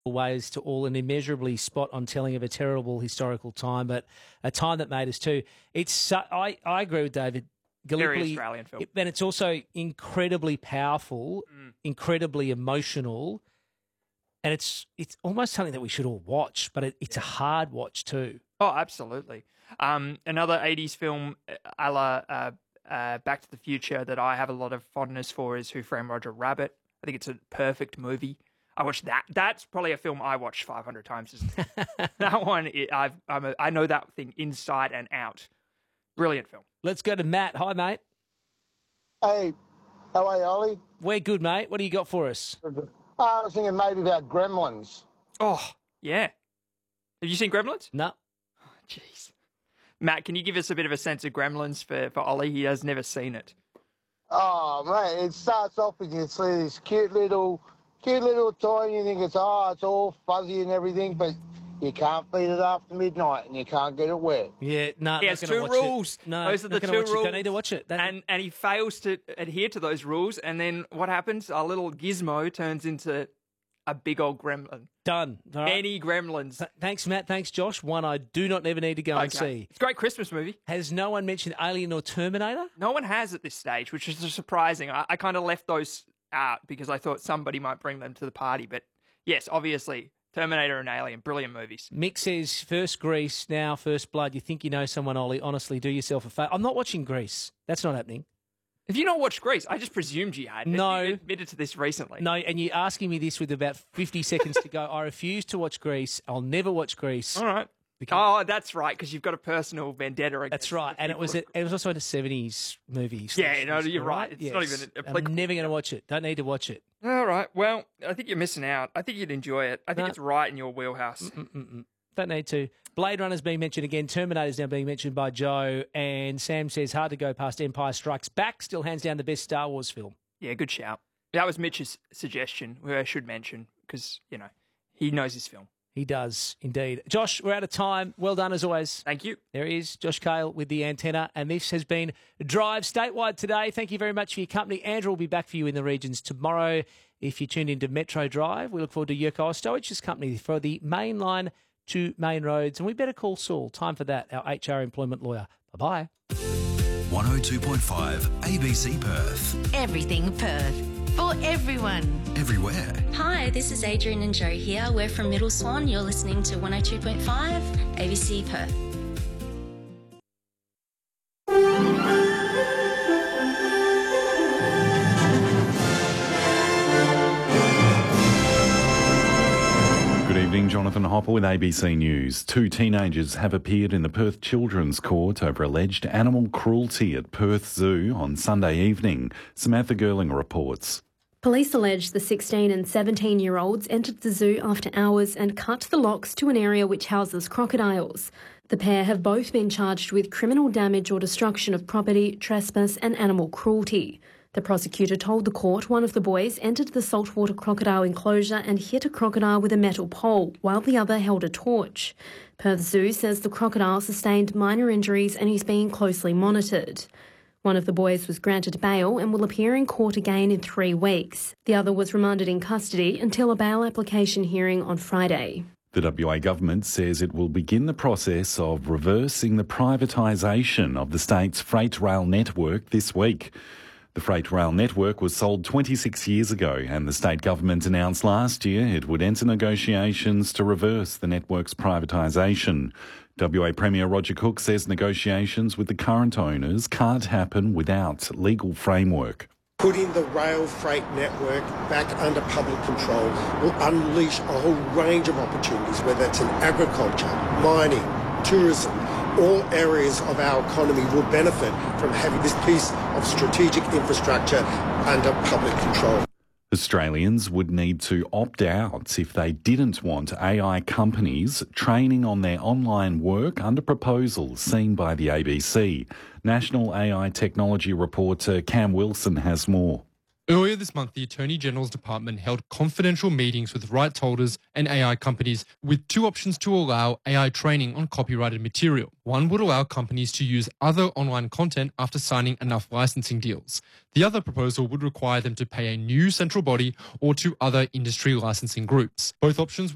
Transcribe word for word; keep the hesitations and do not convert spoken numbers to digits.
ways to all an immeasurably spot-on telling of a terrible historical time, but a time that made us too. It's so, I, I agree with David. Very Gallipoli, Australian film. It, and it's also incredibly powerful, Mm. incredibly emotional, and it's it's almost something that we should all watch, but it, it's a hard watch too. Oh, absolutely. Um, another eighties film a la uh, uh, Back to the Future that I have a lot of fondness for is Who Framed Roger Rabbit. I think it's a perfect movie. I watched that. That's probably a film I watched five hundred times. That one, it, I've, I'm a, I know that thing inside and out. Brilliant film. Let's go to Matt. Hi, mate. Hey, how are you, Ollie? We're good, mate. What do you got for us? Uh, I was thinking maybe about Gremlins. Oh, yeah. Have you seen Gremlins? No. Jeez. Matt, can you give us a bit of a sense of Gremlins for, for Ollie? He has never seen it. Oh, mate, it starts off with you see this cute little, cute little toy, and you think it's, oh, it's all fuzzy and everything, but you can't feed it after midnight and you can't get it wet. Yeah, no. He not has gonna two watch rules. It. No, those are the not two gonna watch rules. It. Don't need to watch it. That... And and he fails to adhere to those rules, and then what happens? Our little gizmo turns into a big old gremlin. Done. All right. Any gremlins. Th- thanks, Matt. Thanks, Josh. One I do not ever need to go and see. It's a great Christmas movie. Has no one mentioned Alien or Terminator? No one has at this stage, which is surprising. I, I kind of left those out because I thought somebody might bring them to the party. But yes, obviously, Terminator and Alien, brilliant movies. Mick says, first Grease, now First Blood. You think you know someone, Ollie. Honestly, do yourself a favour. I'm not watching Grease. That's not happening. Have you not watched Grease? I just presumed you had. No. You admitted to this recently. No, and you're asking me this with about fifty seconds to go. I refuse to watch Grease. I'll never watch Grease. All right. Because... Oh, that's right, because you've got a personal vendetta against. That's right, and it was a, it was also a seventies movie. Yeah, no, you're right. It's yes. not even applicable. I'm never going to watch it. Don't need to watch it. All right. Well, I think you're missing out. I think you'd enjoy it. I think No. it's right in your wheelhouse. Mm-mm-mm. Don't need to. Blade Runner's being mentioned again. Terminator's now being mentioned by Joe. And Sam says, hard to go past Empire Strikes Back. Still hands down the best Star Wars film. Yeah, good shout. That was Mitch's suggestion, who I should mention, because, you know, he knows his film. He does, indeed. Josh, we're out of time. Well done, as always. Thank you. There he is, Josh Cale with the antenna. And this has been Drive Statewide today. Thank you very much for your company. Andrew will be back for you in the regions tomorrow. If you tuned into Metro Drive, we look forward to Yurko Ostoich's company for the main line to main roads. And we better call Saul. Time for that, our H R employment lawyer. Bye-bye. one oh two point five A B C Perth. Everything Perth. For everyone. Everywhere. Hi, this is Adrian and Joe here. We're from Middle Swan. You're listening to one oh two point five A B C Perth. Good evening, Jonathan Hopper with A B C News. Two teenagers have appeared in the Perth Children's Court over alleged animal cruelty at Perth Zoo on Sunday evening. Samantha Gerling reports. Police allege the sixteen and seventeen-year-olds entered the zoo after hours and cut the locks to an area which houses crocodiles. The pair have both been charged with criminal damage or destruction of property, trespass and animal cruelty. The prosecutor told the court one of the boys entered the saltwater crocodile enclosure and hit a crocodile with a metal pole, while the other held a torch. Perth Zoo says the crocodile sustained minor injuries and is being closely monitored. One of the boys was granted bail and will appear in court again in three weeks. The other was remanded in custody until a bail application hearing on Friday. The W A government says it will begin the process of reversing the privatisation of the state's freight rail network this week. The freight rail network was sold twenty-six years ago, and the state government announced last year it would enter negotiations to reverse the network's privatisation. W A Premier Roger Cook says negotiations with the current owners can't happen without legal framework. Putting the rail freight network back under public control will unleash a whole range of opportunities, whether it's in agriculture, mining, tourism. All areas of our economy will benefit from having this piece of strategic infrastructure under public control. Australians would need to opt out if they didn't want A I companies training on their online work under proposals seen by the A B C. National A I technology reporter Cam Wilson has more. Earlier this month, the Attorney General's Department held confidential meetings with rights holders and A I companies with two options to allow A I training on copyrighted material. One would allow companies to use other online content after signing enough licensing deals. The other proposal would require them to pay a new central body or to other industry licensing groups. Both options